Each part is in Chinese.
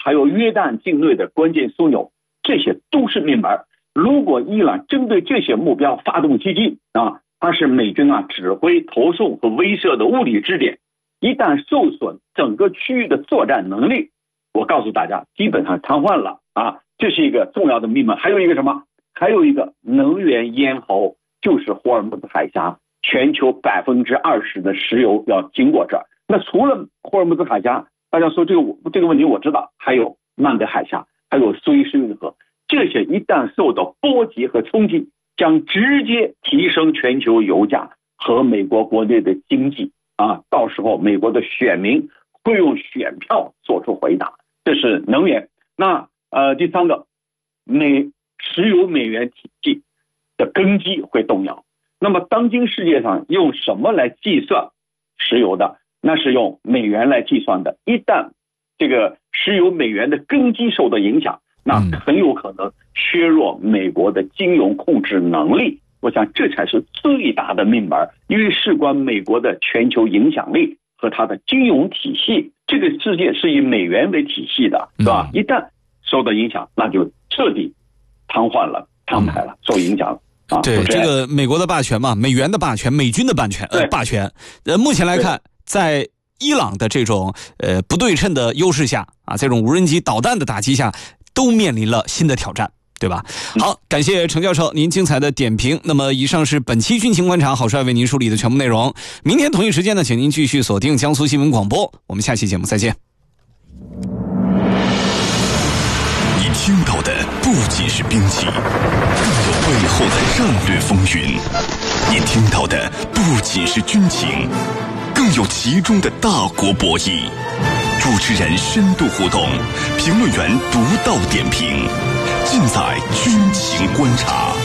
还有约旦境内的关键枢纽，这些都是命门。如果伊朗针对这些目标发动击击它是美军指挥、投送和威慑的物理支点，一旦受损，整个区域的作战能力，我告诉大家，基本上瘫痪了这是一个重要的命门。还有一个什么？还有一个能源咽喉，就是霍尔木兹海峡，全球20%的石油要经过这儿。那除了霍尔木兹海峡，大家说这个问题我知道，还有曼德海峡，还有苏伊士运河，这些一旦受到波及和冲击，将直接提升全球油价和美国国内的经济到时候美国的选民会用选票做出回答。这是能源。那第三个，石油美元体系的根基会动摇。那么当今世界上用什么来计算石油的？那是用美元来计算的。一旦这个石油美元的根基受到影响，那很有可能削弱美国的金融控制能力。我想这才是最大的命门，因为事关美国的全球影响力和它的金融体系。这个世界是以美元为体系的，是吧？一旦受到影响，那就彻底瘫痪了、摊牌了、受影响了。 对，这个美国的霸权嘛，美元的霸权，美军的霸权。目前来看，在伊朗的这种不对称的优势下这种无人机导弹的打击下，都面临了新的挑战，对吧？好，感谢程教授您精彩的点评。那么以上是本期军情观察郝帅为您梳理的全部内容。明天同一时间呢，请您继续锁定江苏新闻广播。我们下期节目再见。 你听到的不仅是兵器，更有背后的战略风云；你听到的不仅是军情，更有其中的大国博弈。主持人深度互动，评论员独到点评，尽在军情观察。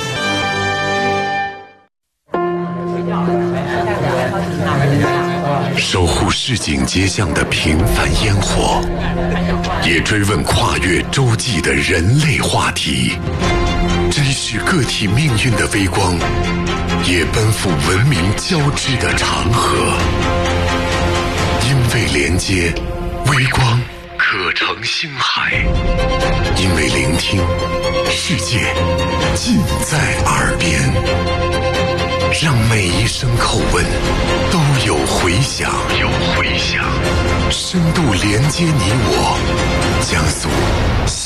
守护市井街巷的平凡烟火，也追问跨越洲际的人类话题，珍视个体命运的微光，也奔赴文明交织的长河。因为连接，微光可成星海；因为聆听，世界尽在耳边。让每一声叩问都有回响，深度连接你我，江苏